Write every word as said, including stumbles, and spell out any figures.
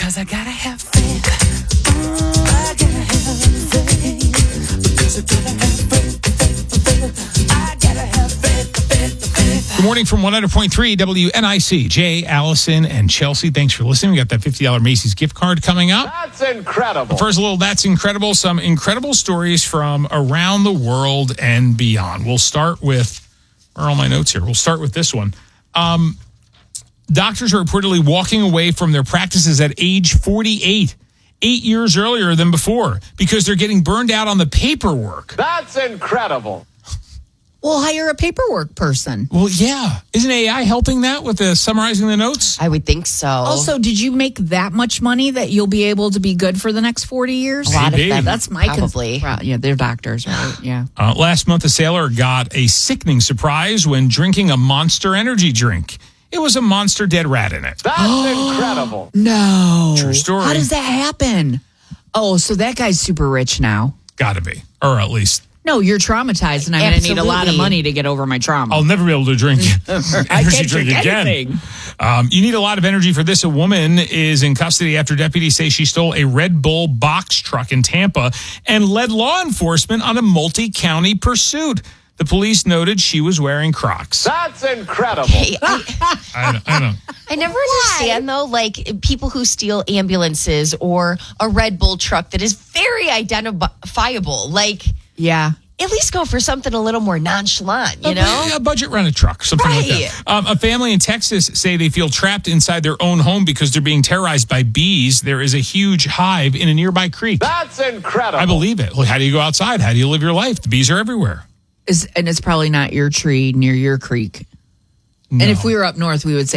Cause I gotta have faith. Mm, I gotta have faith. Because I gotta have faith, faith, faith. I gotta have faith, faith, faith. Good morning from one hundred point three W N I C. Jay, Allison, and Chelsea, thanks for listening. We got that fifty dollars Macy's gift card coming up. That's incredible. First, a little That's Incredible. Some incredible stories from around the world and beyond. We'll start with, where are all my notes here? We'll start with this one. Um, doctors are reportedly walking away from their practices at age forty-eight, eight years earlier than before, because they're getting burned out on the paperwork. That's incredible. Well, hire a paperwork person. Well, yeah. Isn't A I helping that with the summarizing the notes? I would think so. Also, did you make that much money that you'll be able to be good for the next forty years? A lot Maybe. of them, That's my probably. Cons- yeah, they're doctors, right? Yeah. Uh, last month, a sailor got a sickening surprise when drinking a Monster energy drink. It was a Monster dead rat in it. That's incredible. No. True story. How does that happen? Oh, so that guy's super rich now. Gotta be. Or at least, No, you're traumatized, and I'm going to need a lot of Absolutely. money to get over my trauma. I'll never be able to drink I energy can't drink drink again. anything. Um, you need a lot of energy for this. A woman is in custody after deputies say she stole a Red Bull box truck in Tampa and led law enforcement on a multi-county pursuit. The police noted she was wearing Crocs. That's incredible. Hey, I, I don't, I don't. I never understand, though, like people who steal ambulances or a Red Bull truck that is very identifiable. Like, Yeah. at least go for something a little more nonchalant, you know? A budget rent a truck, something like Right. that. Um, a family in Texas say they feel trapped inside their own home because they're being terrorized by bees. There is a huge hive in a nearby creek. That's incredible. I believe it. Well, how do you go outside? How do you live your life? The bees are everywhere. Is, and it's probably not your tree near your creek. No. And if we were up north, we would say